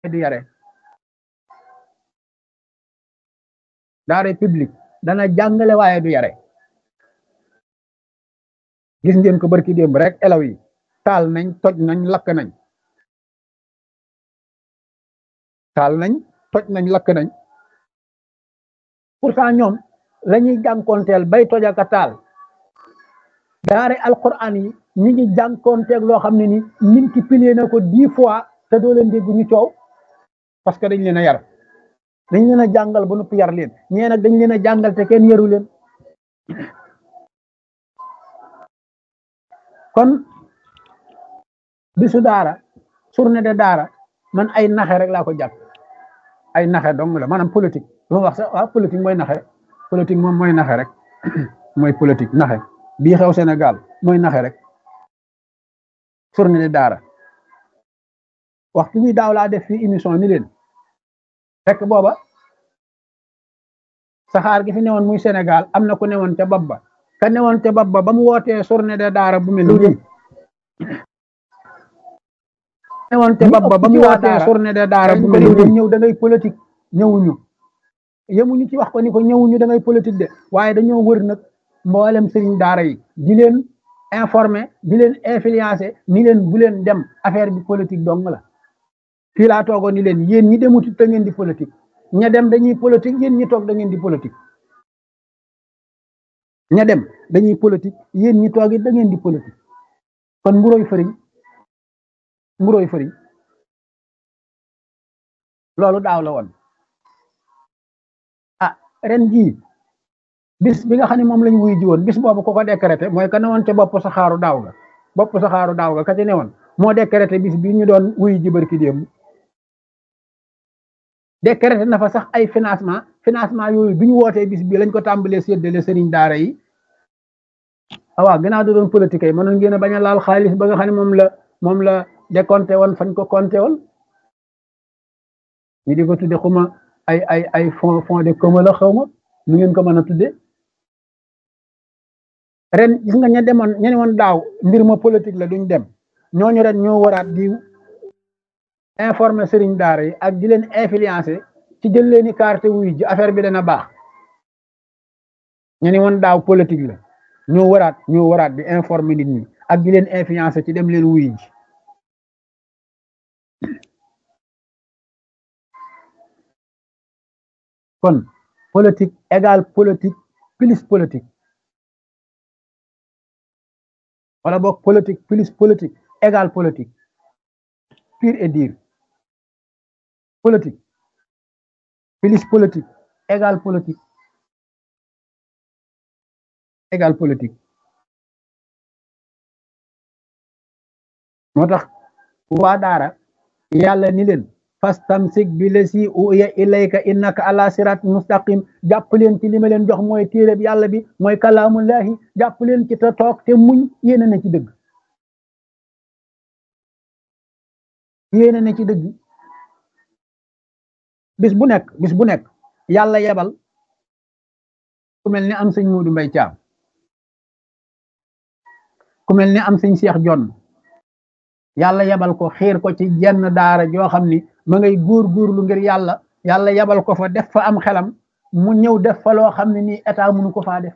du yare daara publique dana jàngale waaye du yare gis ngeen ko barki démb rek elaw yi taal nañ toj nañ lakk nañ taal nañ toj nañ lakk nañ pourtant ñoom la ñuy jànkoonteel bay toj ak a taal daara alquran yi ñi ngi jànkoonteeg loo xam ne ni multiplier na ko 10 fois te doo leen dégg ñu coow parce que dañ leen a yar dañ leen a jàngal ba noppi yar leen ñee nag dañ leen a jàngal te kenn yaru leen kon bisu daara journée de daara man ay naxe rek laa ko jàpp ay naxe dong la maanaam politique lu ma wax sax waaw politique mooy naxe politique moom mooy naxe rek mooy politique naxe bii xew Sénégal mooy naxe rek journée de daara waxtu bi daaw laa def fii émission ni leen fekk booba saxaar gi fi newoon muy Sénégal am na ku newoon ca bopp ba ka newoon ca bopp ba mu wootee journée de daara bu mel nii newoon ca bopp ba mu wootee journée de daara bu mel nii ñëw da ngay politique ñëwuñu yemuñu ci wax ko ni ko ñëwuñu da ngay politique de waaye dañoo wër nag mboolem sëriñ daara yi di leen informer di leen influencer ni leen bu leen dem affaire bi politique dong la fii laa toogoon ni leen yéen ñi demut da ngeen di politique ña dem dañuy politique yéen ñi toog da ngeen di politique ña dem dañuy politique yéen ñi toog it da ngeen di politique kon mburoy fëriñ loolu daaw la woon ah ren jii bis bi nga xam ne moom lañ wuy ji woon bis boobu ko décrété mooy ka ne woon ca bopp saxaaru daaw ga ka ci ne woon moo décrété bis bi ñu doon wuy ji barki démb décrété na fa sax ay financement yooyu bi ñu wootee bis bi lañ ko tàmbalee séddale sëriñ daara yi waaw gannaaw da doon politique yi mënoon ngeen a bañ a laal xaalis ba nga xam ne moom la décompté woon fañ ko compté woon ñu di ko tudde xuma ay fond de commun la xaw ma nu ngeen ko mën a tudde ren gis nga ña ne woon daaw mbir ma politique la duñ dem ñooñu ren ñoo waraat di informer sëriñ daara yi ak di leen influencer ci jël leeni carte wuy ji affaire bi dana baax ñu ne woon daaw politique la ñoo waraat di informer nit ñi ak di leen influencer ci dem leen wuy ji kon politique égale politique plus politique wala boog politique plus politique égale politique pure et dire politique plus politique égale politique moo tax waa daara yàlla ni leen fastamsik bi lasi uya ilayka innaka ala sirat mustaqim jàpp leen ci li ma leen jox mooy téere bi yàlla bi mooy kalaamullahi jàpp leen ci te toog te muñ yéene na ci dëgg bis bu nekk yàlla yebal ku mel ni am sëñ Moodu Mbay Caam ku mel ni am sëñ Seex Jonn yàlla yebal ko xiir ko ci jenn daara joo xam ni ma ngay góorgóorlu ngir yàlla yebal ko fa def fa am xelam mu ñëw def fa loo xam ne nii état mënu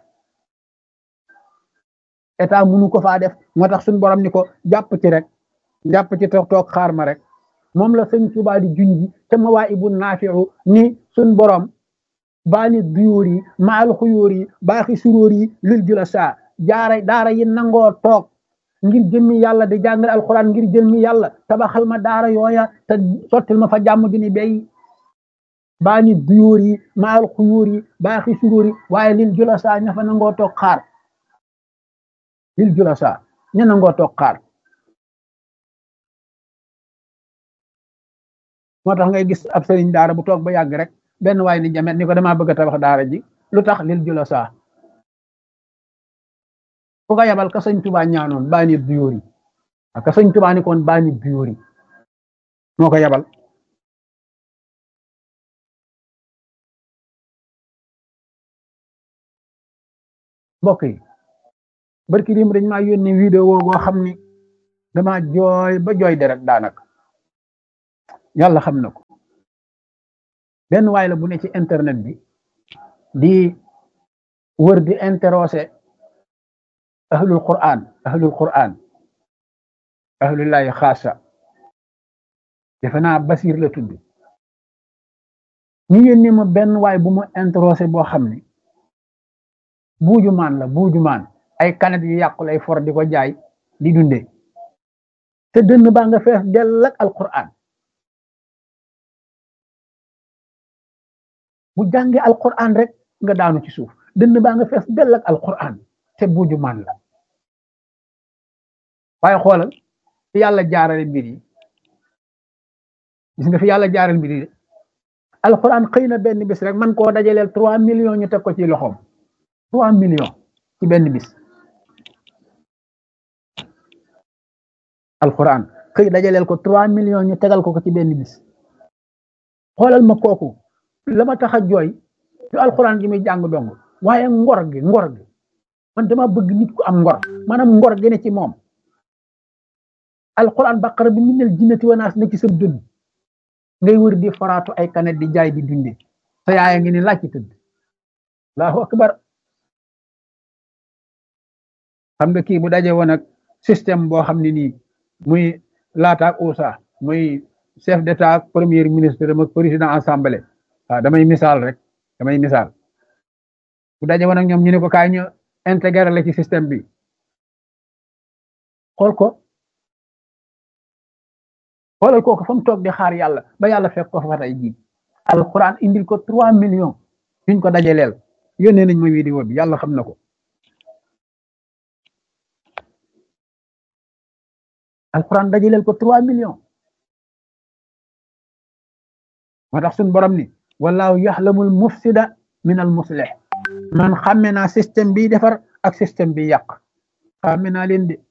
ko faa def moo tax suñ borom ni ko jàpp ci toog xaar ma rek moom la sëñ Tuubaa di junji ca Mawaahibu Naafi'u ni suñ borom baani duyóor yi maal xuyóor yi baaxi suróor yi lil jula saa daara yi nangoo toog ngir jëmmi yàlla di jàngale alxuraan ngir jëmmi yàlla tabaxal ma daara yooya te sottil ma fa jàmm bi ni bay baani duyóor yi maal xuyóor yi baaxi suróor yi waaye lil jula saa ña fa nangoo toog xaar moo tax ngay gis ab sëriñ daara bu toog ba yàgg rek benn waay ni jamet ni ko damaa bëgg a tabax daara ji lu tax lil jula saa fu ko yabal ka sëñ Tuubaa ñaanoon baani duyóor yi ka sëñ Tuubaa ni koon baani duyóor yi moo ko yabal mbokk yi barki dim dañ maa yónnee vidéo boo xam ni dama jooy ba jooy deret daanaka yàlla xam na ko benn waay la bu ne ci internet bi di wër di interroger ahlul quran ahlullahi xaasa defe naa Basir la tudd ñu yónnee ma benn waay bu mu interroger boo xam ne buujumaan ay kanet yu yàqu lay for di ko jaay di dunde te dënn baa nga fees dell ak alquran bu jàngee alquran rek nga daanu ci suuf dënn baa nga fees dell ak alquran te buujumaan la waaye xoolal fi yàlla jaarale mbir yi gis nga fi yàlla jaarale mbir yi alquran xëy na benn bis rek man koo dajaleel 3 millions ñu teg ko ci loxoom 3 millions ci benn bis alquran xëy dajaleel ko 3 millions ñu tegal ko ci benn bis xoolal ma kooku la ma tax a jooy du alquran gi muy jàng dong waaye ngor gi man dama bëgg nit ku am ngor maanaam ngor gi ne ci moom alquran baqara bi minal jinnati wa naas ne ci sa dund ngay wër di faraatu ay kanet di jaay di dunde sa yaaya ngi ni laaj ci tëdd allahu akbar xam nga kii bu daje woon ak système boo xam ne nii muy laataak USA muy chef d'état ak premier ministre ak président assemblée waaw damay misaal bu daje woon ak ñoom ñu ne ko kaay ñu intégré la ci système bi xoolal kooku fa mu toog di xaar yàlla ba yàlla fekk ko fa tey jii alquran indil ko 3 millions yuñ ko dajaleel yónnee nañ ma vidéo bi yàlla xam na ko alquran dajaleel ko 3 millions moo tax suñ borom ni wallahu yaxlamul mufsida min al muslih man xàmme naa système bi defar ak système bi yàq xàmme naa leen de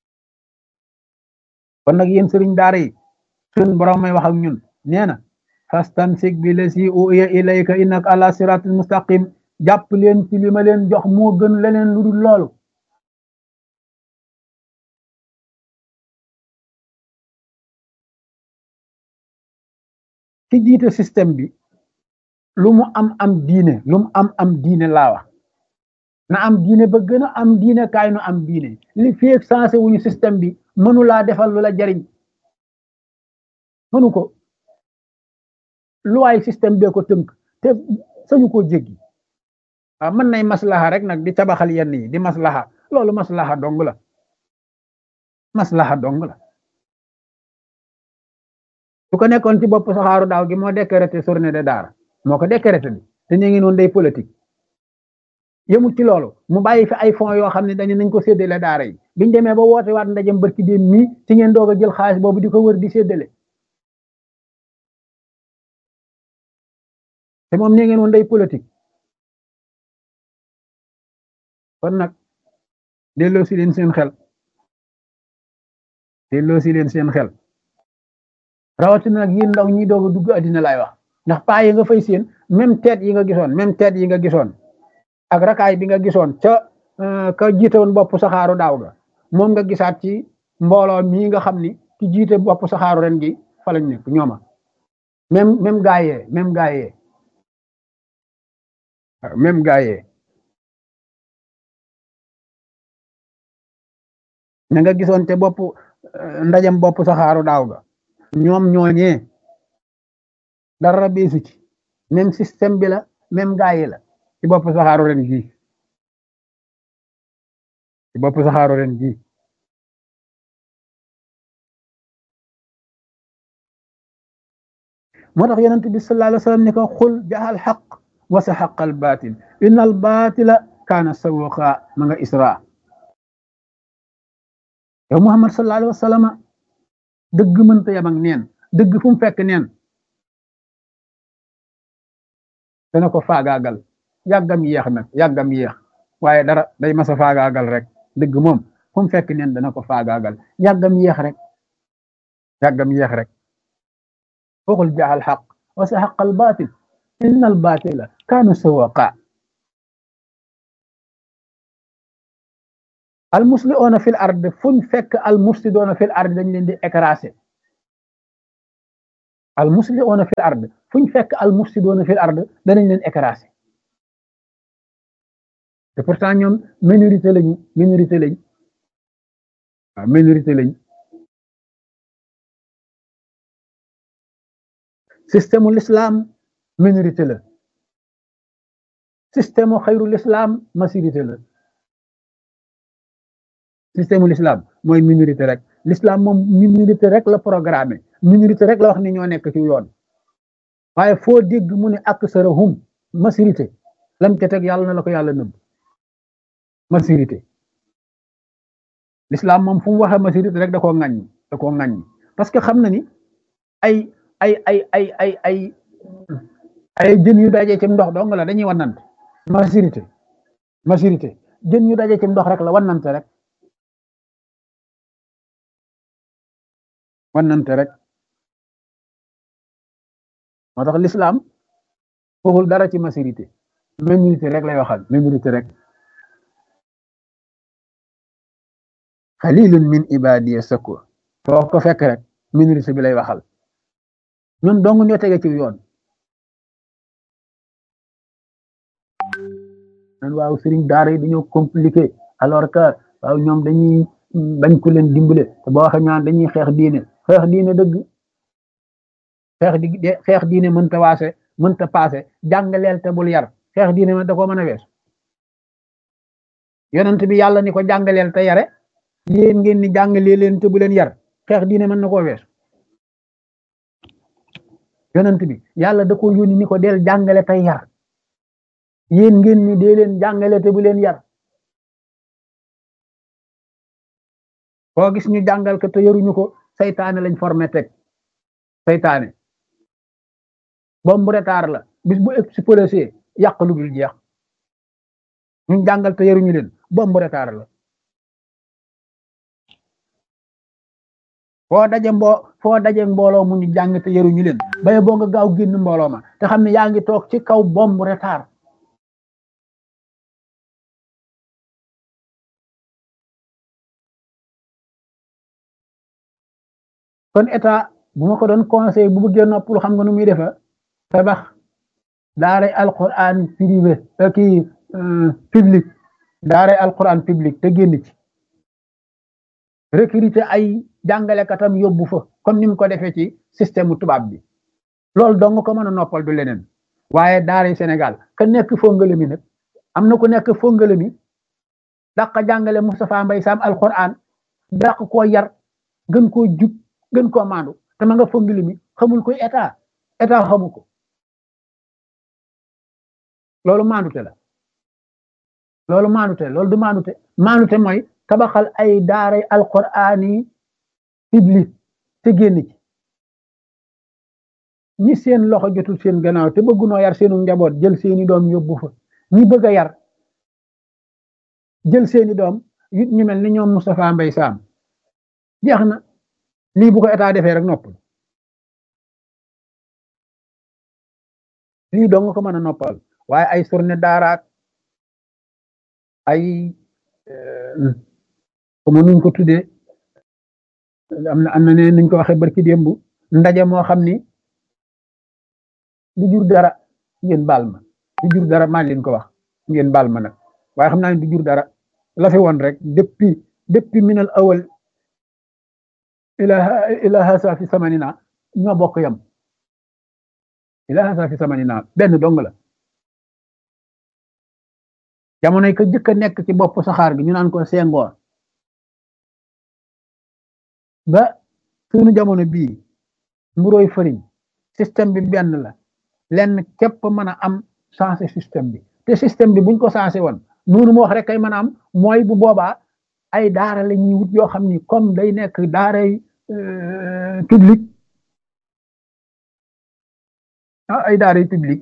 kon nag yéen sëriñ daara yi suñ borom may wax ak ñun nee na fastamsik bi lasi uya ilayka innaka ala siratul mustaqim jàpp leen ci li ma leen jox moo gën leneen lu dul loolu ci jiite système bi lu mu am diine laa wax na am diine ba gën a am diine kaay nu am diine li feeg sensé wuñu système bi mënu laa defal lu la jariñ mënu ko luwaay système bee ko tënk te sañu koo jéggi waaw mën nay maslaha rek nag di tabaxal yenn yi di maslaha loolu maslaha dong la su ko nekkoon ci bopp saxaaru daaw gi moo décrété journée de daara moo ko décrété bi te ñu ngi noonu day politique yëmul ci loolu mu bàyyi fi ay fonds yoo xam ne dañu nañ ko séddale daara yi biñ demee ba woote waat ndajem barki déem mii ci ngeen doog a jël xaalis boobu di ko wër di séddale te moom nee ngeen woon day politique kon nag delloo si leen seen xel rawatina nag yéen ndaw ñi doog a dugg addina laay wax ndax paa yi nga fay seen même tête yi nga gisoon ak rakaay bi nga gisoon ca ka jiite woon bopp saxaaru daaw ga moom nga gisaat ci mbooloo mii nga xam ni ki jiite bopp saxaaru ren gi fa lañ nekk ñooma même gaayee na nga gisoon te bopp ndajem bopp saxaaru daaw ga ñoom ñooñee dara beesu ci même système bi la même gaayee la ci bopp saxaaru ren gi moo tax yonent bi sallallahu alayhi wa sallam ne ko xul jaxal xaq wa saxaqa al batil inna al batila kaana sawuqa ma nga isra yow Muhammad sallallahu alayhi wa sallam dëgg mënta yam ak neen dëgg fu mu fekk neen dana ko faagaagal yàggam yéex waaye dara day masa faagaagal rek dëgg moom fu mu fekk neen dana ko faagaagal yàggam yéex rek waxul jaxal xaq wa saxaqa al batil inna al batila kaana sawaqa al musliuna fil ard fuñ fekk al mufsiduna fil ard dañ leen di écraser al muslihuuna fil ard fu ñu fekk al mufsiduuna fil ard danañ leen écraser te pourtant ñoom minorité lañu minorité lañ waaw minorité lañ système l'islam minorité la système xayrul islam majorité la système l'islam mooy minorité rek l'islam moom minorité rek la programmé minorité rek la wax ni ñoo nekk ci yoon waaye foo dégg mu ne aksarahum majorité lam ca teg yàlla na la ko yàlla nëbb majorité l'islam moom fu mu waxee majorité rek da koo ŋàññ parce que xam na ni ay ay ay ay ay ay ay jën yu dajee ci ndox dong la dañuy wannante majorité jën yu dajee ci ndox rek la wannante rek moo tax l'islam waxul dara ci majorité minorité rek lay waxal minorité rek xalilun min ibadiya shakur foo ko fekk rek minorité bi lay waxal ñoom dong ñoo tege ci yoon nan waaw sëriñ daara yi dañoo compliqué alors que waaw ñoom dañuy bañ ku leen dimbale te boo waxee ñaan dañuy xeex diine dëgg xeex diine mënta paase jàngaleel te bul yar xeex diine ma da koo mën a wees yonent bi yàlla ni ko jàngaleel te yare yéen ngeen ni jàngalee leen te bu leen yar xeex diine mën na koo wees yonent bi yàlla da ko yónni ni ko del jàngale tey yar yéen ngeen ni dee leen jàngale te bu leen yar koo gis ñu jàngal ko te yaruñu ko saytaane lañ formé teg saytaane bombu retard la bis bu explosé yàq lu dul jeex ñu jàngal te yaruñu leen bombu retard la foo daje mbooloo mu ñu jàng te yaruñu leen baye boo nga gaaw génn mbooloo ma te xam ne yaa ngi toog ci kaw bombu retard kon état bu ma ko doon conseil bu bëggee noppalu xam nga nu muy defa tabax daaray alquran privé kii public daaray alquran public te génn ci recruter ay jàngalekatam yóbbu fa comme ni mu ko defee ci système tubaab bi loolu dong ko mën a noppal du leneen waaye daaray Sénégal ka nekk fongale mi nag am na ku nekk fongale mi dàq jàngale Moustapha Mbaye Sam alquran dàq koo yar gën koo jub gën koo maandu te ma nga fongale mi xamul koy état xamu ko loolu maandute la loolu du maandute mooy tabaxal ay daaray alquraan yi public te génn ci ñi seen loxo jotul seen gannaaw te bëggunoo yar seenu njaboot jël seeni doom yóbbu fa ñi bëgg a yar jël seeni doom it ñu mel ni ñoom Moustapha Mbaye Sam jeex na lii bu ko état defee rek noppal lii dong ko mën a noppal waaye ay surne daaraak ay comme nuñ ko tuddee am na ne nuñ ko waxee barki démb ndaje moo xam ni du jur dara ngeen baal ma du jur dara maa leen ko wax ngeen baal ma nag waaye xam naa ne du jur dara la fi woon rek depuis minal awal ila hasa fi samanina ñoo bokk yam ila hasa fi samanina benn dong la jamonoy ko jëkk a nekk ci bopp saxaar gi ñu naan ko Senghor ba suñu jamono bii mburoy fëriñ système bi benn la lenn képp mën a am changé système bi te système bi buñ ko changé woon noonu mu wax rek kay mën a am mooy bu boobaa ay daara la ñuy wut yoo xam ni comme day nekk daaray public ay daaray public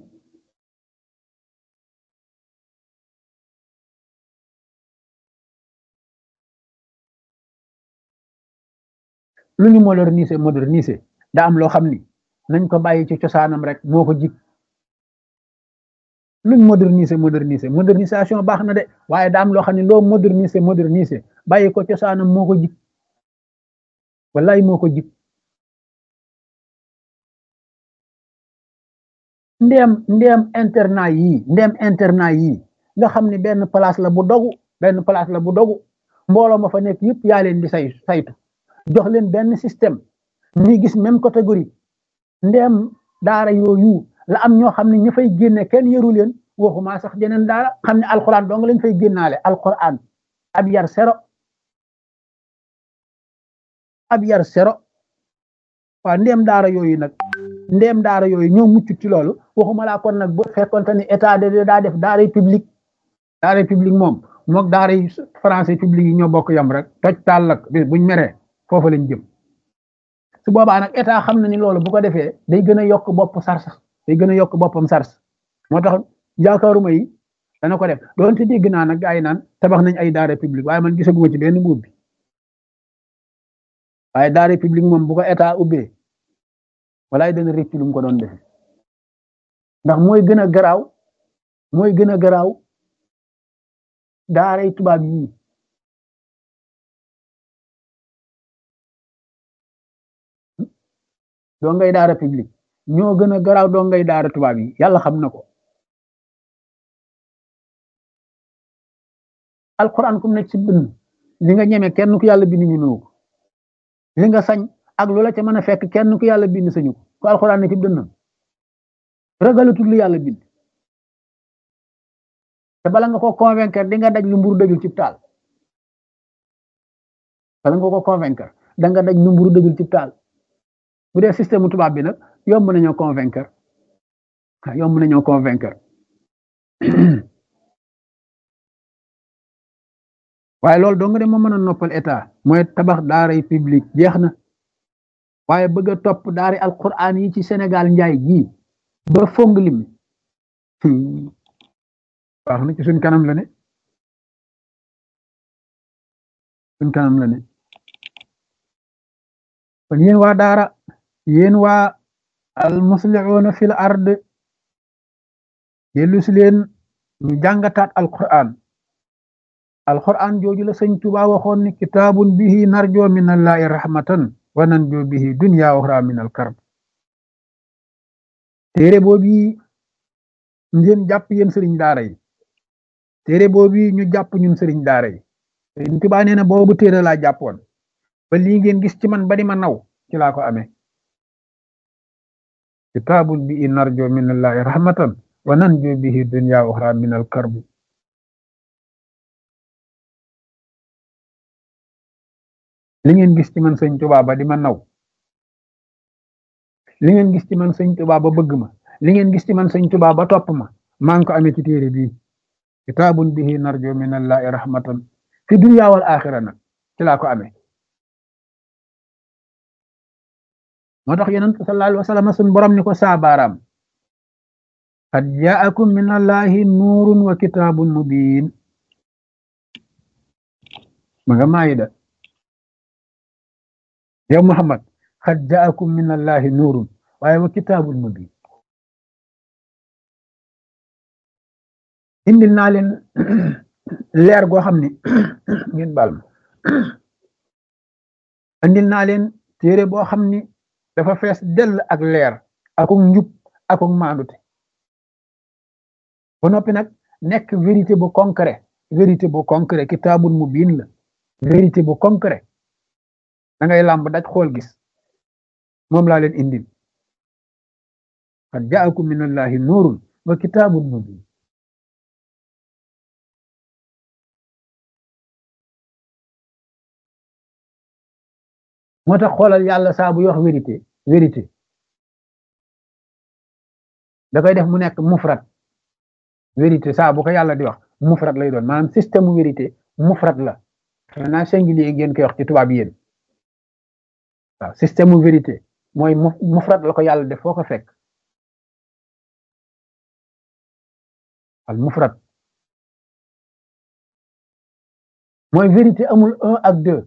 lu ñu moderniser daa am loo xam ni nañ ko bàyyi ci cosaanam rek moo ko jig luñ modernisation baax na de waaye daa am loo xam ne loo moderniser bàyyi ko cosaanam moo ko jig wallaay moo ko jig ndéem internat yii nga xam ne benn place la bu dogu mbooloo ma fa nekk yëpp yaa leen di saytu jox leen benn système ñuy gis même catégorie ndéem daara yooyu la am ñoo xam ne ña fay génne kenn yëru leen waxuma sax jeneen daara xam ne alxuraan dong lañ fay génnaale alxuraan ab yar sero waaw ndéem daara yooyu ñoo mucc ci loolu waxuma laa kon nag bu fekkonte ni état de daa def daara publique moom mook daara yi français public yi ñoo bokk yam rek toj taal lak bis buñ meree foofa lañ jëm su boobaa nag état xam na ni loolu bu ko defee day gën a yokk boppam sars moo tax yaakaaruma yi dana ko def doonte dégg naa nag gaa yi naan tabax nañ ay daara publique waaye man gisaguma ci benn mbuub bi waaye daara publique moom bu ko état ubbee walaay dana rëcc lu mu ko doon defe ndax mooy gën a garaaw daaray tubaab yii doo ngay daara publique ñoo gën a garaaw doo ngay daara tubaab yi yàlla xam na ko alquran kum nekk ci dënn li nga ñeme kenn ku yàlla bind ñemewu ko li nga sañ ak lu la ca mën a fekk kenn ku yàlla bind sañu ko ku alquran ne ci dënnam ragalatul lu yàlla bind te bala nga ko convaincre di nga daj lu mburu dëgul ci taal bu dee système tubaab bi nag yomb nañoo convaincre waaye loolu dong de moo mën a noppal état mooy tabax daaray publique jeex na waaye bëgg a topp daari alquran yi ci Sénégal njaay gii ba fong lim baax na ci suñ kanam la ne kon yéen waa daara yéen waa al muslihuuna fil ard dellu si leen ñu jàngataat alquran jooju la sëñ Tuubaa waxoon ni kitaabun bihi narjo min allahi rahmatan wa nanjo bihi dunya wa uxra min al karb téere boobu ngeen jàpp yéen sëriñ daara yi téere boobu ñu jàpp ñun sëriñ daara yi sëñ Tuubaa nee na boobu téere laa jàppoon ba lii ngeen gis ci man ba di ma naw ci laa ko amee kitaabun bihi narjo min allahi rahmatan wa nanjo bihi dunya wa uxra min al karb li ngeen gis ci man sëñ Tuubaa ba di ma naw li ngeen gis ci man sëñ Tuubaa ba bëgg ma li ngeen gis ci man sëñ Tuubaa ba topp ma maa ngi ko amee ci téere bii kitaabun bihi narjo min allahi rahmatan fi dunya wal axira nag ci laa ko amee moo tax yonent sallallahu alayhi wa sallam sun borom ni ko saabaaraam qad jaakum min allahi nuurun wa kitaabun mubiin ma nga maayida yow Muhammad qad jaakum min allahi nuurun waaye wa kitaabun mubiin indil naa leen leer goo xam ni ngeen baal ma indil naa leen téere boo xam ni dafa fees dell ak leer akuk njub akuk maandute ba noppi nag nekk vérité bu concret kitaabun mubiin la vérité bu concret da ngay làmb daj xool gis moom laa leen indil qad jaakum min allahi nuurun wa kitaabun mubiin moo tax xoolal yàlla saa buy wax vérité da koy def mu nekk mufrat vérité saa bu ko yàlla di wax mufrat lay doon maanaam système vérité mufrat la xanaa singulier ngeen koy wax ci tubaab yéen waaw système vérité mooy mufrat la ko yàlla def foo ko fekk al mufrat mooy vérité amul un ak deux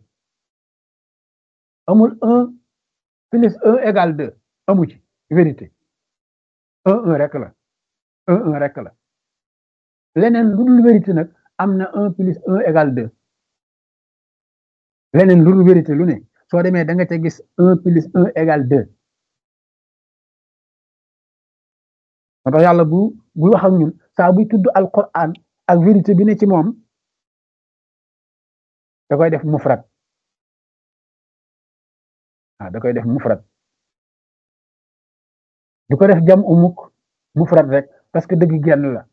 amul un plus un égale deux amu ci vérité un rek la un rek la leneen lu dul vérité nag am na un plus un égale deux leneen lu dul vérité lu ne soo demee da nga ca gis un plus un égale deux moo tax yàlla buy wax ak ñun saa buy tudd alquran ak vérité bi ne ci moom da koy def mufrad da koy def mufrad du ko def jam umuk mufrad rek parce que dëgg genn la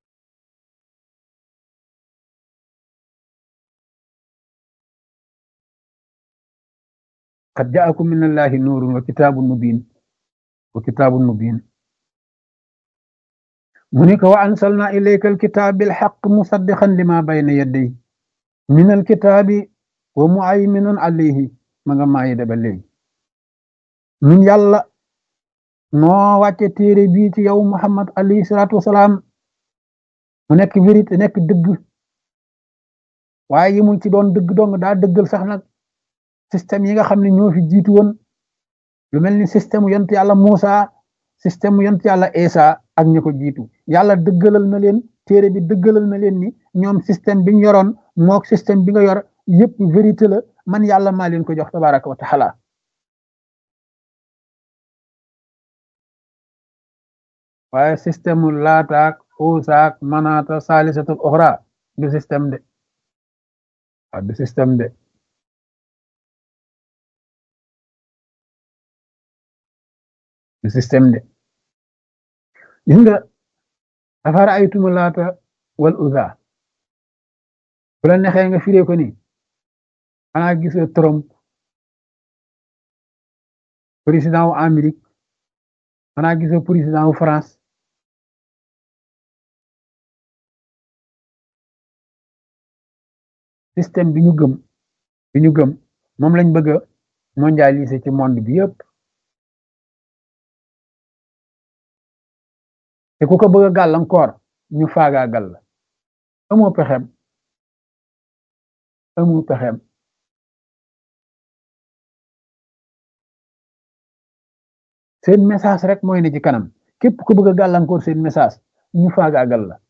qad jaakum min allahi nuurun wa kitaabun mubin mu ni ko wa ansalna ilayka alkitab bilhaq musaddiqan lima bayna yaday min alkitabi wa muayminun alayhi ma nga maayi da ba léegi ñun yàlla noo wàcce téere bii ci yow Muhammad alayhi salaatu wasalaam mu nekk vérité nekk dëgg waaye yi mu ci doon dëgg dong daa dëggal sax nag système yi nga xam ne ñoo fi jiitu woon lu mel ni système yonent yàlla Muusa système yonent yàlla Isa ak ñi ko jiitu yàlla dëggalal na leen téere bi dëggalal na leen ni ñoom système bi ñu yoroon mook système bi nga yor yëpp vérité la man yàlla maa leen ko jox tabaraka wa taala waaye système mu laataak uusaak manaata saalisatul oxra du système de du système de du système de gis nga afara aytumu laata wal uza bu la neexee nga firee ko ni xanaa gisoo Trump président wu Amérique xanaa gisoo président wu France système bi ñu gëm moom lañ bëgg a mondialiser ci monde bi yëpp te ku ko bëgg a gàllankoor ñu faagaagal la amoo pexem seen message rek mooy ne ci kanam képp ku bëgg a gàllankoor seen message ñu faagaagal la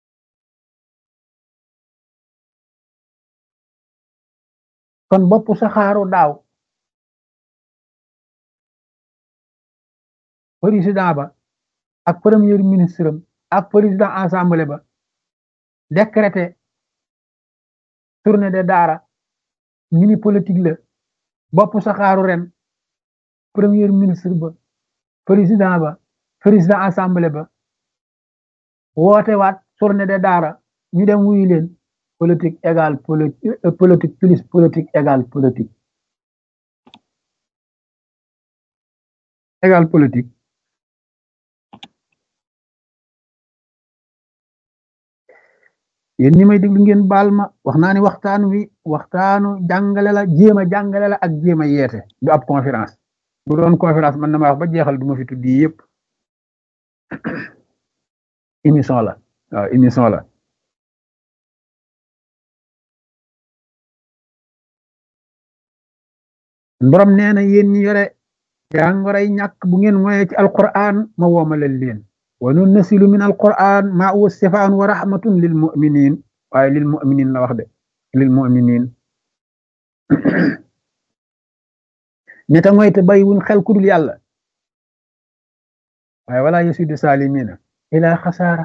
kon bopp saxaaru daaw président ba ak premier ministre am ak président assemblée ba décrété tournée de daara ñu ni politique la bopp saxaaru ren premier ministre ba président assemblée ba woote waat tournée de daara ñu dem wuyu leen politique égale politique plus politique égale politique égale politique yéen ñi may déglu ngeen baal ma wax naa ni waxtaanu jàngale la jéem a jàngale la ak jéem a yeete du ab conférence bu doon conférence man na ma wax ba jeexal du ma fi tuddi yëpp émission la waaw émission la borom nee na yéen ñi yore jàngoray ñàkk bu ngeen moye ci alquran ma woomalal leen wa nunnasilu min alquran ma huwa sifaan wa rahmatun lil muminin waaye lil muminin la wax de lil muminin ñeta mooy te bàyyiwuñ xel ku dul yàlla waaye wala yasidu salimina ila xasaara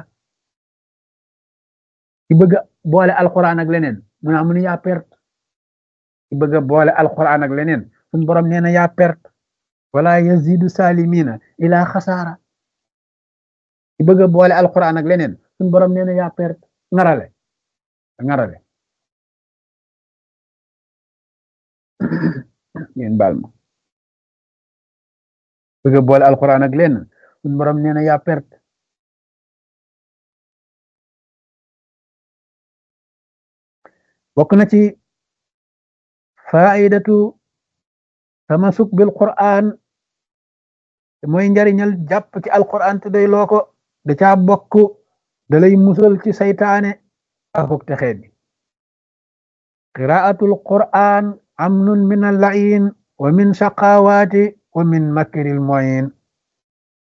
ci bëgg a boole alquran ak leneen mu naa mu ne yaa perte ci bëgg a boole alquran ak leneen suñ borom nee na yaa perte wala yazidu salimina ila xasaara ci bëgg a boole alquran ak leneen suñ borom nee na yaa perte ngarale ngeen baal ma bëgg a boole alquran ak leneen suñ borom nee na yaa perte bokk na ci faidatu tamasuk bil quran mooy njariñal jàpp ci alquran te day loo ko da caa bokk da lay musal ci saytaane akuk texee bi qiraatul quran amnun min al-lain wa min shaqawaati wa min makril mu'in